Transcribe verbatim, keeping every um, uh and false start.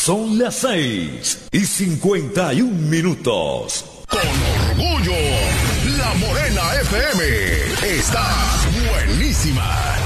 Son las seis y cincuenta y un minutos. Con orgullo, La Morena F M está buenísima.